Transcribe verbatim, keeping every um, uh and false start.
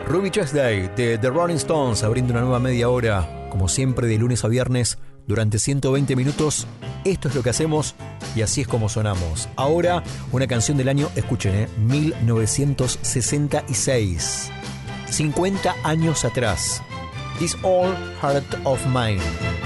Ruby Tuesday de The Rolling Stones abriendo una nueva media hora, como siempre de lunes a viernes durante ciento veinte minutos. Esto es lo que hacemos y así es como sonamos. Ahora una canción del año, escuchen, eh, mil novecientos sesenta y seis, cincuenta años atrás. This Old Heart of Mine.